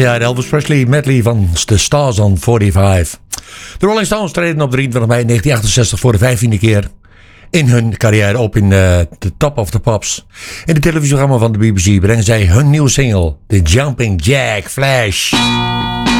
Ja, Elvis Presley medley van The Stars on 45. De Rolling Stones treden op 23 mei 1968 voor de 15e keer in hun carrière op in The Top of the Pops. In het televisieprogramma van de BBC brengen zij hun nieuwe single, The Jumping Jack Flash.